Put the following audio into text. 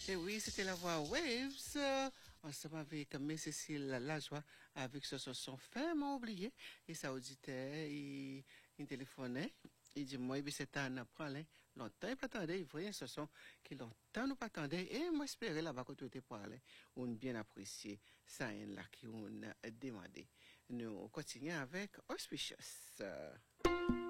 Et oui, c'était la voix Waves, ensemble avec Cécile Lajoie, avec ce son fermement oublié. Et ça auditait, il téléphonait, il dit, moi, c'est un apprendre, longtemps, il pas attendait, il voyait ce son qui longtemps nous pas attendait. Et moi, j'espérais là-bas que tu étais parlé, on bien apprécié ça, là, qui on a demandé. Nous continuons avec Auspicious.